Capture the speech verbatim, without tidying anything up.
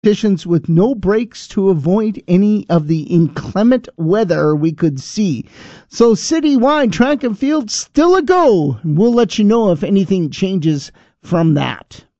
conditions with no breaks to avoid any of the inclement weather we could see. So citywide track and field still a go. We'll let you know if anything changes from that.